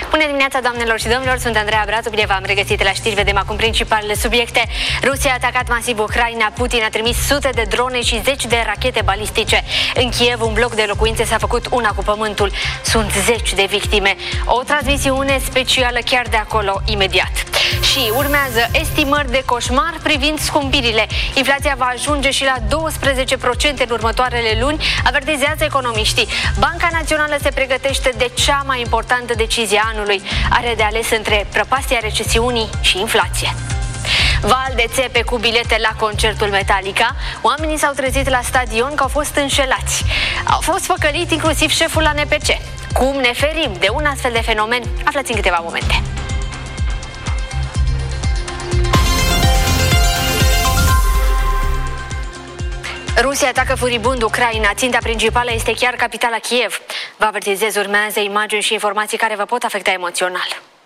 Bună dimineața, doamnelor și domnilor, sunt Andreea Brațu, bine v-am regăsit la știri. Vedem acum principalele subiecte. Rusia a atacat masiv Ucraina, Putin a trimis sute de drone și 10 de rachete balistice. În Kiev, un bloc de locuințe s-a făcut una cu pământul. Sunt 10 de victime. O transmisiune specială chiar de acolo, imediat. Și urmează estimări de coșmar privind scumpirile. Inflația va ajunge și la 12% în următoarele luni, avertizează economiștii. Banca Națională se pregătește de cea mai importantă decizie a anului. Are de ales între prăpastia recesiunii și inflație. Val de țepe cu bilete la concertul Metallica. Oamenii s-au trezit la stadion că au fost înșelați. Au fost păcăliți inclusiv șeful la NPC. Cum ne ferim de un astfel de fenomen? Aflați în câteva momente. Rusia atacă furibund Ucraina. Ținta principală este chiar capitala Kiev. Vă avertizez, urmează imagini și informații care vă pot afecta emoțional.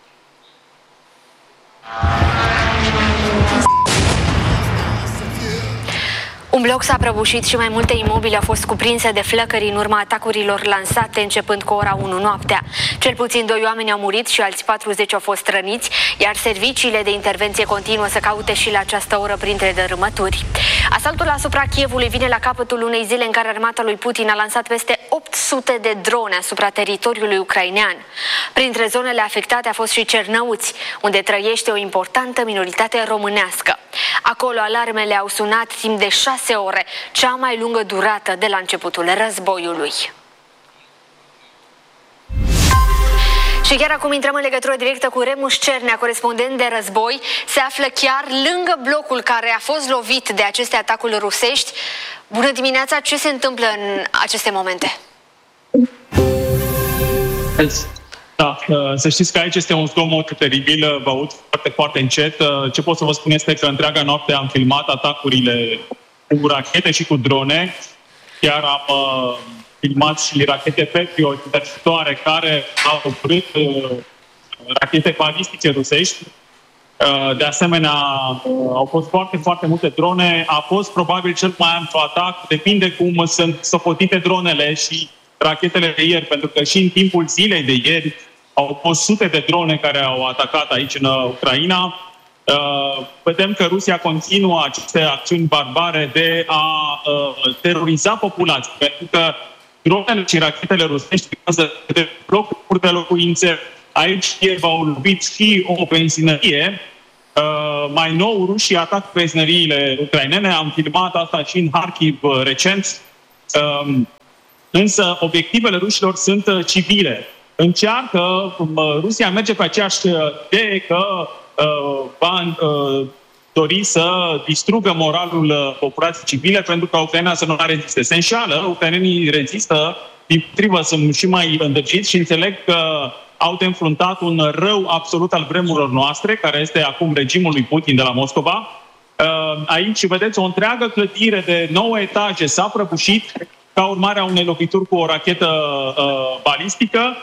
Un bloc s-a prăbușit și mai multe imobile au fost cuprinse de flăcări în urma atacurilor lansate începând cu ora 1 noaptea. Cel puțin 2 oameni au murit și alți 40 au fost răniți, iar serviciile de intervenție continuă să caute și la această oră printre dărâmături. Asaltul asupra Kievului vine la capătul unei zile în care armata lui Putin a lansat peste 800 de drone asupra teritoriului ucrainean. Printre zonele afectate a fost și Cernăuți, unde trăiește o importantă minoritate românească. Acolo alarmele au sunat timp de 6 ore, cea mai lungă durată de la începutul războiului. Și chiar acum intrăm în legătură directă cu Remus Cernea, corespondent de război. Se află chiar lângă blocul care a fost lovit de aceste atacuri rusești. Bună dimineața, ce se întâmplă în aceste momente? Da, să știți că aici este un zgomot teribil, vă aud foarte, foarte încet. Ce pot să vă spun este că întreaga noapte am filmat atacurile cu rachete și cu drone. Chiar am filmat și rachete Patriot care au oprit rachete balistice rusești. De asemenea, au fost foarte, foarte multe drone. A fost probabil cel mai amplu atac. Depinde cum sunt socotite dronele și rachetele de ieri, pentru că și în timpul zilei de ieri au fost sute de drone care au atacat aici în Ucraina. Vedem că Rusia continuă aceste acțiuni barbare de a teroriza populația, pentru că dronele și rachetele rusești de blocuri de locuințe. Aici v-au lovit și o benzinărie. Mai nou, rușii atacă benzinăriile ucrainene. Am filmat asta și în Harkiv recent. Însă obiectivele rușilor sunt civile. Rusia merge pe aceeași idee că va dori să distrugă moralul populației civile pentru că Ucraina să nu reziste. Se înșală, ucrainenii rezistă, dimpotrivă sunt și mai îndrăgiți și înțeleg că au de înfruntat un rău absolut al vremurilor noastre, care este acum regimul lui Putin de la Moscova. Aici vedeți o întreagă clădire de 9 etaje s-a prăbușit ca urmare a unei lovituri cu o rachetă balistică.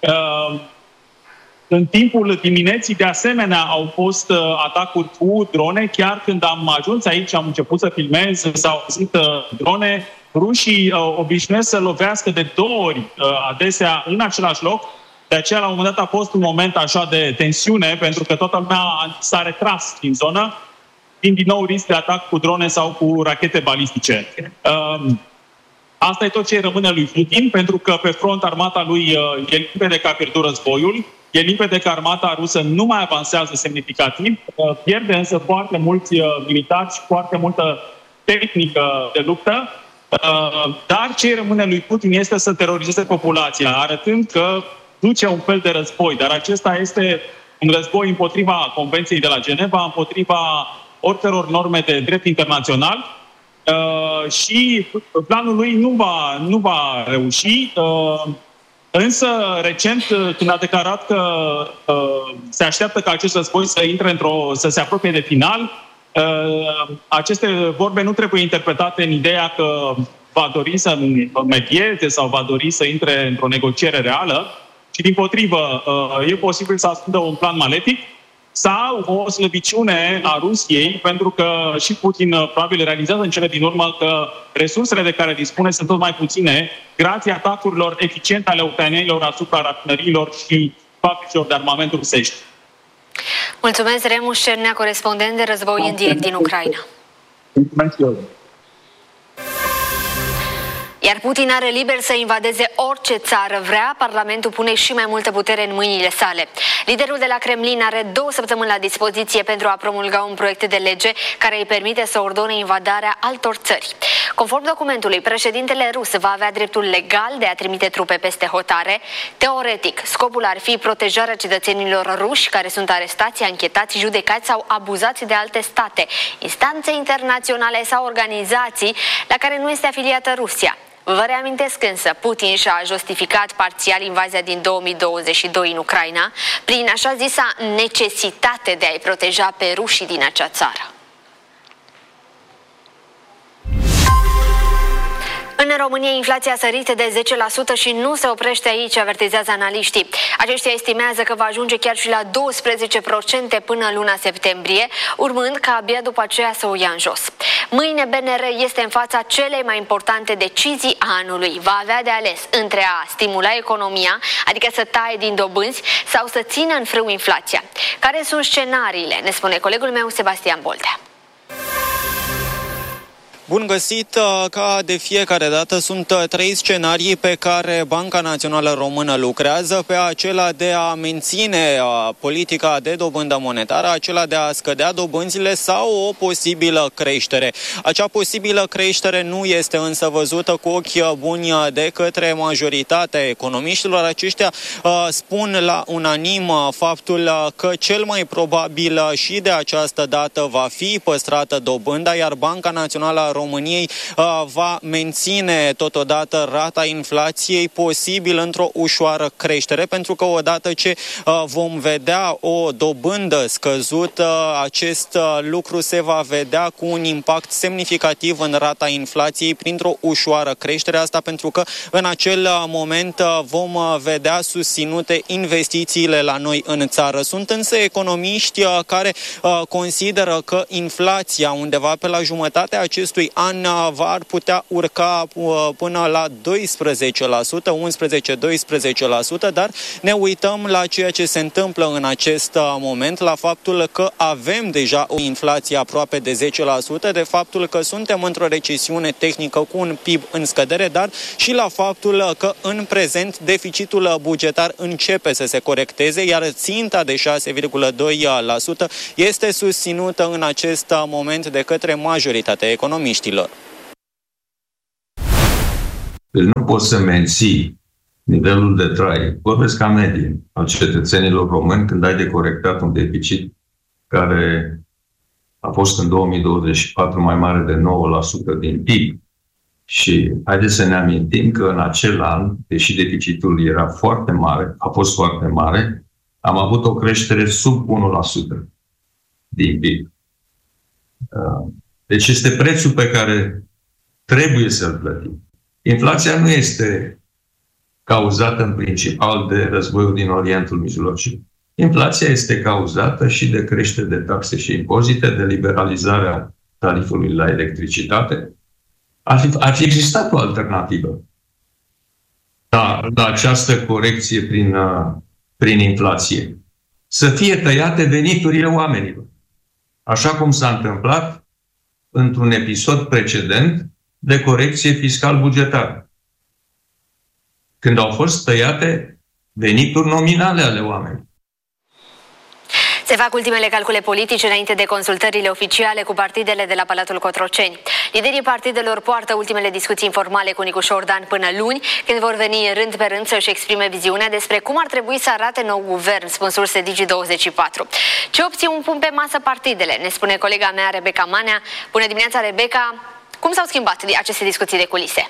În timpul dimineții, de asemenea, au fost atacuri cu drone. Chiar când am ajuns aici, am început să filmez, s-au auzit drone. Rușii obișnuiesc să lovească de 2 ori adesea în același loc. De aceea, la un moment dat, a fost un moment așa de tensiune, pentru că toată lumea s-a retras din zonă, fiind din nou risc de atac cu drone sau cu rachete balistice. Asta e tot ce rămâne lui Putin, pentru că pe front armata lui e limpede că a pierdut războiul, e limpede că armata rusă nu mai avansează semnificativ, pierde însă foarte mulți militari și foarte multă tehnică de luptă, dar ce rămâne lui Putin este să terorizeze populația, arătând că duce un fel de război, dar acesta este un război împotriva Convenției de la Geneva, împotriva oricăror norme de drept internațional. Și planul lui nu va reuși, însă recent când a declarat că se așteaptă ca acest război să intre să se apropie de final, aceste vorbe nu trebuie interpretate în ideea că va dori să medieze sau va dori să intre într-o negociere reală, ci dimpotrivă e posibil să ascundă un plan malefic sau o slăbiciune a Rusiei, pentru că și Putin probabil realizează în cele din urmă că resursele de care dispune sunt tot mai puține, grație atacurilor eficiente ale ucrainenilor asupra rafinăriilor și fabricilor de armament rusești. Mulțumesc, Remus Cernea, corespondent de război în direct din Ucraina. Mulțumesc eu. Iar Putin are liber să invadeze orice țară vrea, Parlamentul pune și mai multă putere în mâinile sale. Liderul de la Kremlin are 2 săptămâni la dispoziție pentru a promulga un proiect de lege care îi permite să ordone invadarea altor țări. Conform documentului, președintele rus va avea dreptul legal de a trimite trupe peste hotare. Teoretic, scopul ar fi protejarea cetățenilor ruși care sunt arestați, anchetați, judecați sau abuzați de alte state, instanțe internaționale sau organizații la care nu este afiliată Rusia. Vă reamintesc însă, Putin și-a justificat parțial invazia din 2022 în Ucraina prin așa zisa necesitate de a-i proteja pe rușii din acea țară. În România, inflația a sărit de 10% și nu se oprește aici, avertizează analiștii. Aceștia estimează că va ajunge chiar și la 12% până luna septembrie, urmând ca abia după aceea să o ia în jos. Mâine BNR este în fața celei mai importante decizii anului. Va avea de ales între a stimula economia, adică să taie din dobânzi, sau să țină în frâu inflația. Care sunt scenariile? Ne spune colegul meu Sebastian Boldea. Bun găsit! Ca de fiecare dată sunt 3 scenarii pe care Banca Națională Română lucrează, pe acela de a menține politica de dobândă monetară, acela de a scădea dobânzile sau o posibilă creștere. Acea posibilă creștere nu este însă văzută cu ochi buni de către majoritatea economiștilor. Aceștia spun la unanim faptul că cel mai probabil și de această dată va fi păstrată dobânda, iar Banca Națională României va menține totodată rata inflației, posibil într-o ușoară creștere, pentru că odată ce vom vedea o dobândă scăzută, acest lucru se va vedea cu un impact semnificativ în rata inflației printr-o ușoară creștere. Asta pentru că în acel moment vom vedea susținute investițiile la noi în țară. Sunt însă economiști care consideră că inflația undeva pe la jumătatea acestui an ar putea urca până la 12%, 11-12%, dar ne uităm la ceea ce se întâmplă în acest moment, la faptul că avem deja o inflație aproape de 10%, de faptul că suntem într-o recesiune tehnică cu un PIB în scădere, dar și la faptul că în prezent deficitul bugetar începe să se corecteze, iar ținta de 6,2% este susținută în acest moment de către majoritatea economiștilor. Deci nu poți să menții nivelul de trai, vorbesc ca medie, al cetățenilor români când ai de corectat un deficit care a fost în 2024 mai mare de 9% din PIB. Și haideți să ne amintim că în acel an, deși deficitul era foarte mare, a fost foarte mare, am avut o creștere sub 1% din PIB. Deci este prețul pe care trebuie să-l plătim. Inflația nu este cauzată în principal de războiul din Orientul Mijlociu. Inflația este cauzată și de creștere de taxe și impozite, de liberalizarea tarifului la electricitate. Ar fi existat o alternativă la această corecție prin inflație. Să fie tăiate veniturile oamenilor. Așa cum s-a întâmplat într-un episod precedent de corecție fiscal-bugetară, când au fost tăiate venituri nominale ale oamenilor. Se fac ultimele calcule politice înainte de consultările oficiale cu partidele de la Palatul Cotroceni. Liderii partidelor poartă ultimele discuții informale cu Nicu Șordan până luni, când vor veni rând pe rând să-și exprime viziunea despre cum ar trebui să arate nou guvern, spun surse Digi24. Ce opțiuni pun pe masă partidele, ne spune colega mea Rebecca Manea. Bună dimineața, Rebecca! Cum s-au schimbat aceste discuții de culise?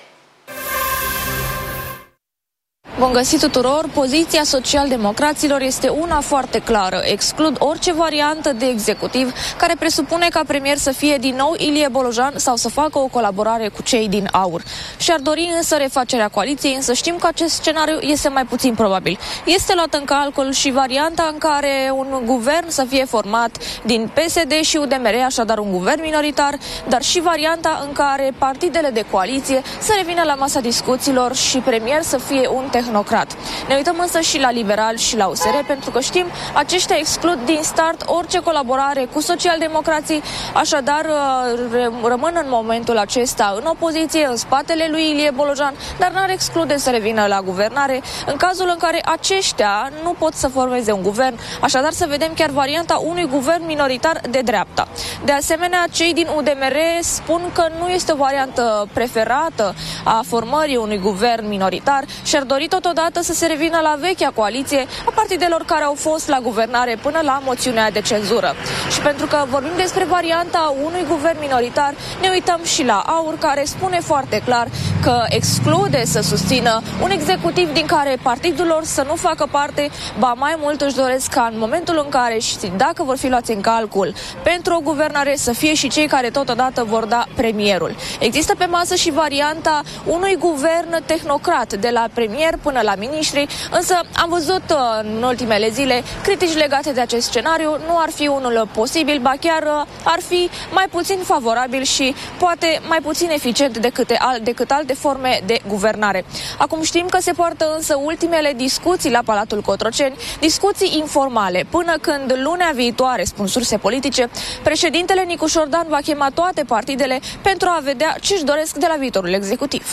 Bun găsit tuturor! Poziția social-democraților este una foarte clară. Exclud orice variantă de executiv care presupune ca premier să fie din nou Ilie Bolojan sau să facă o colaborare cu cei din AUR. Și-ar dori însă refacerea coaliției, însă știm că acest scenariu este mai puțin probabil. Este luat în calcul și varianta în care un guvern să fie format din PSD și UDMR, așadar un guvern minoritar, dar și varianta în care partidele de coaliție să revină la masa discuțiilor și premier să fie un tehnocrat. Ne uităm însă și la liberal și la USR, pentru că știm, aceștia exclud din start orice colaborare cu socialdemocrații, așadar rămân în momentul acesta în opoziție, în spatele lui Ilie Bolojan, dar n-ar exclude să revină la guvernare în cazul în care aceștia nu pot să formeze un guvern, așadar să vedem chiar varianta unui guvern minoritar de dreapta. De asemenea, cei din UDMR spun că nu este o variantă preferată a formării unui guvern minoritar și ar dori totodată să se revină la vechea coaliție a partidelor care au fost la guvernare până la moțiunea de cenzură. Și pentru că vorbim despre varianta unui guvern minoritar, ne uităm și la AUR, care spune foarte clar că exclude să susțină un executiv din care partidul lor să nu facă parte, ba mai mult își doresc ca în momentul în care și dacă vor fi luați în calcul pentru o guvernare să fie și cei care totodată vor da premierul. Există pe masă și varianta unui guvern tehnocrat, de la premier până la miniștri, însă am văzut în ultimele zile critici legate de acest scenariu. Nu ar fi unul posibil, ba chiar ar fi mai puțin favorabil și poate mai puțin eficient decât alte forme de guvernare. Acum știm că se poartă însă ultimele discuții la Palatul Cotroceni, discuții informale, până când lunea viitoare, spun surse politice, președintele Nicu Șordan va chema toate partidele pentru a vedea ce-și doresc de la viitorul executiv.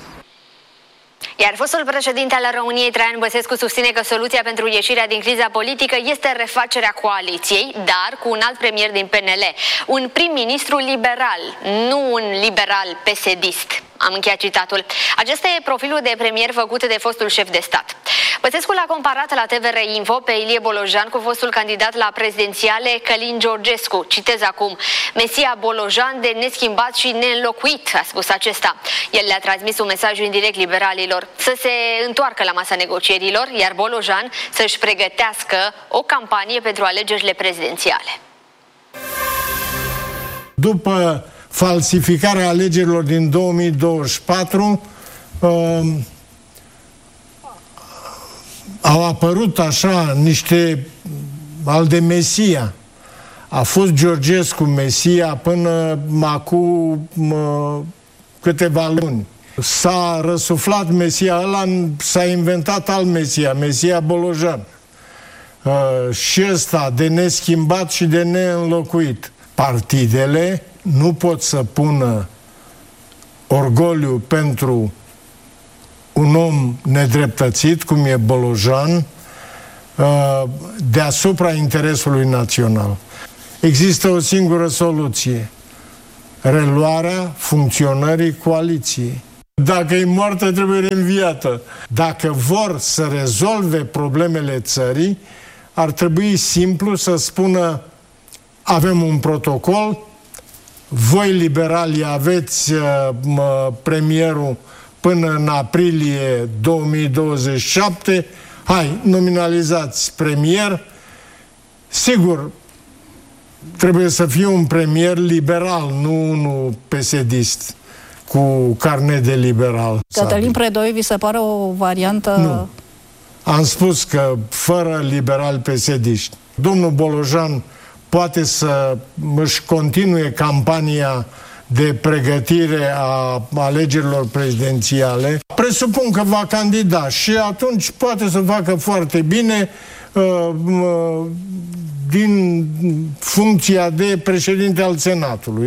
Iar fostul președinte al României, Traian Băsescu, susține că soluția pentru ieșirea din criza politică este refacerea coaliției, dar cu un alt premier din PNL, un prim-ministru liberal, nu un liberal PSD-ist. Am încheiat citatul. Acesta e profilul de premier făcut de fostul șef de stat. Băsescu l-a comparat la TVR Info pe Ilie Bolojan cu fostul candidat la prezidențiale Călin Georgescu. Citez acum: Mesia Bolojan de neschimbat și neînlocuit, a spus acesta. El le-a transmis un mesaj indirect liberalilor să se întoarcă la masa negocierilor, iar Bolojan să-și pregătească o campanie pentru alegerile prezidențiale. După falsificarea alegerilor din 2024, au apărut așa niște al de Mesia. A fost Georgescu Mesia până acum câteva luni. S-a răsuflat Mesia ăla, s-a inventat alt Mesia, Mesia Bolojan. Și ăsta de neschimbat și de neînlocuit. Partidele nu pot să pună orgoliu pentru un om nedreptățit, cum e Bolojan, deasupra interesului național. Există o singură soluție: reluarea funcționării coaliției. Dacă e moartă, trebuie reînviată. Dacă vor să rezolve problemele țării, ar trebui simplu să spună: avem un protocol, voi liberalii aveți premierul până în aprilie 2027, hai, nominalizați premier. Sigur, trebuie să fie un premier liberal, nu unul PSD-ist cu carnet de liberal. Cătălin Predoi vi se pare o variantă? Nu. Am spus că fără liberali PSD-iști. Domnul Bolojan poate să își continue campania de pregătire a alegerilor prezidențiale. Presupun că va candida și atunci poate să facă foarte bine din funcția de președinte al Senatului.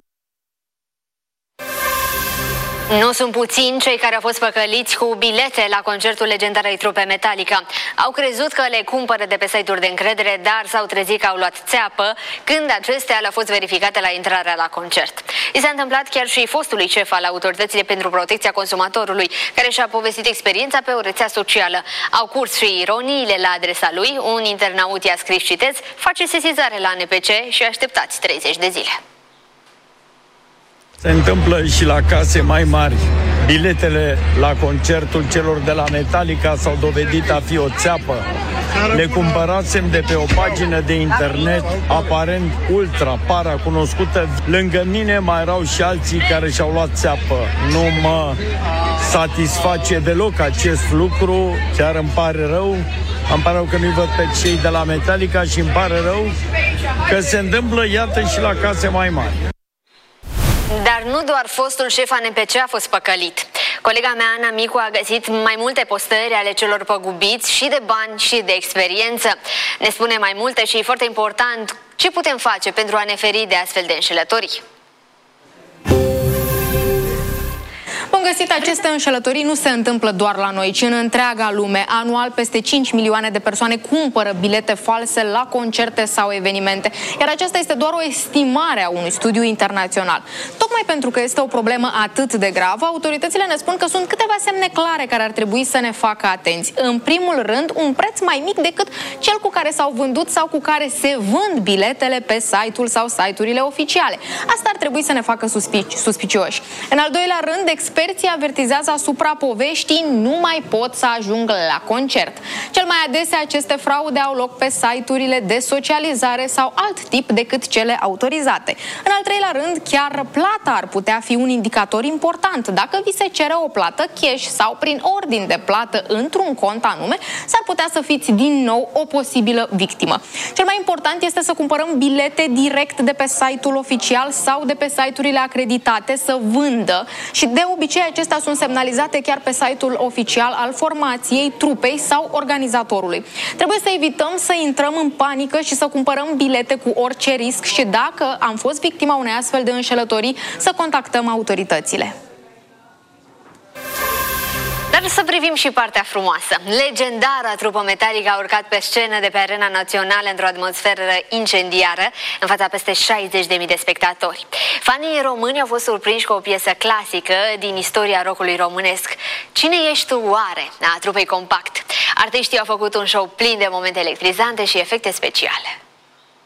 Nu sunt puțini cei care au fost păcăliți cu bilete la concertul legendarei trupe Metallica. Au crezut că le cumpără de pe site-uri de încredere, dar s-au trezit că au luat țeapă când acestea le-au fost verificate la intrarea la concert. I s-a întâmplat chiar și fostului șef al Autorității pentru Protecția Consumatorului, care și-a povestit experiența pe o rețea socială. Au curs și ironiile la adresa lui. Un internaut i-a scris, citez: face sesizare la NPC și așteptați 30 de zile. Se întâmplă și la case mai mari. Biletele la concertul celor de la Metallica s-au dovedit a fi o țeapă. Le cumpărasem de pe o pagină de internet aparent ultra paracunoscută. Lângă mine mai erau și alții care și-au luat țeapă. Nu mă satisface deloc acest lucru. Chiar îmi pare rău. Îmi pare rău că nu-i văd pe cei de la Metallica și îmi pare rău că se întâmplă, iată, și la case mai mari. Dar nu doar fostul șef ANPC a fost păcălit. Colega mea, Ana Micu, a găsit mai multe postări ale celor păgubiți și de bani și de experiență. Ne spune mai multe și, foarte important, ce putem face pentru a ne feri de astfel de înșelătorii. Bun găsit, aceste înșelătorii nu se întâmplă doar la noi, ci în întreaga lume. Anual, peste 5 milioane de persoane cumpără bilete false la concerte sau evenimente. Iar aceasta este doar o estimare a unui studiu internațional. Tocmai pentru că este o problemă atât de gravă, autoritățile ne spun că sunt câteva semne clare care ar trebui să ne facă atenți. În primul rând, un preț mai mic decât cel cu care s-au vândut sau cu care se vând biletele pe site-ul sau site-urile oficiale. Asta ar trebui să ne facă suspicioși. În al doilea rând, experții avertizează asupra poveștii "nu mai pot să ajung la concert". Cel mai adesea aceste fraude au loc pe site-urile de socializare sau alt tip decât cele autorizate. În al treilea rând, chiar plata ar putea fi un indicator important. Dacă vi se cere o plată cash sau prin ordin de plată într-un cont anume, s-ar putea să fiți din nou o posibilă victimă. Cel mai important este să cumpărăm bilete direct de pe site-ul oficial sau de pe site-urile acreditate să vândă și de obicei acestea sunt semnalizate chiar pe site-ul oficial al formației, trupei sau organizatorului. Trebuie să evităm să intrăm în panică și să cumpărăm bilete cu orice risc și, dacă am fost victima unei astfel de înșelătorii, să contactăm autoritățile. Dar să privim și partea frumoasă. Legendara trupă Metallica a urcat pe scenă de pe Arena Națională într-o atmosferă incendiară, în fața peste 60.000 de spectatori. Fanii români au fost surprinși cu o piesă clasică din istoria rockului românesc. Cine ești tu, oare? A trupei Compact. Artiștii au făcut un show plin de momente electrizante și efecte speciale.